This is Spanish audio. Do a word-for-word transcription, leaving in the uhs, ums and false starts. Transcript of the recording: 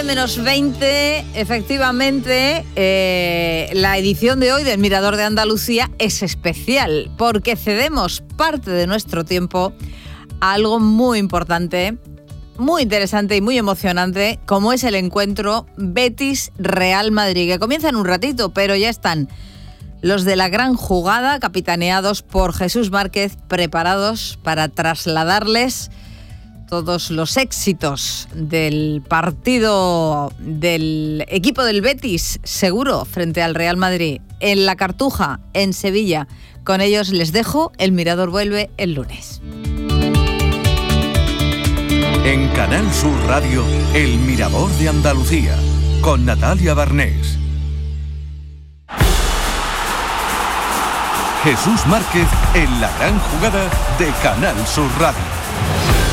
menos veinte, efectivamente, eh, la edición de hoy del Mirador de Andalucía es especial porque cedemos parte de nuestro tiempo a algo muy importante, muy interesante y muy emocionante, como es el encuentro Betis-Real Madrid, que comienza en un ratito, pero ya están los de la gran jugada, capitaneados por Jesús Márquez, preparados para trasladarles todos los éxitos del partido del equipo del Betis, seguro, frente al Real Madrid, en La Cartuja, en Sevilla. Con ellos les dejo, el Mirador vuelve el lunes. En Canal Sur Radio, el Mirador de Andalucía, con Natalia Barnés. Jesús Márquez en la gran jugada de Canal Sur Radio.